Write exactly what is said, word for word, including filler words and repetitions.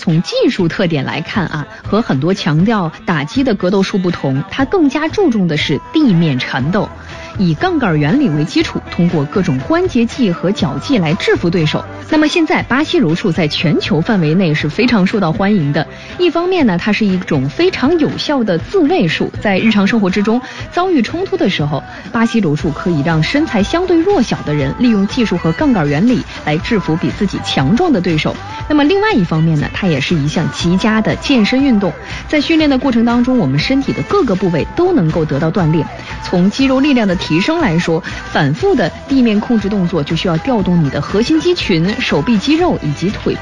从技术特点来看啊，和很多强调打击的格斗术不同，它更加注重的是地面缠斗，以杠杆原理为基础，通过各种关节技和脚技来制服对手。那么现在巴西柔术在全球范围内是非常受到欢迎的。一方面呢，它是一种非常有效的自卫术，在日常生活之中遭遇冲突的时候，巴西柔术可以让身材相对弱小的人利用技术和杠杆原理来制服比自己强壮的对手。那么另外一方面呢，它也是一项极佳的健身运动，在训练的过程当中，我们身体的各个部位都能够得到锻炼。从肌肉力量的提升来说，反复的地面控制动作就需要调动你的核心肌群、手臂肌肉以及腿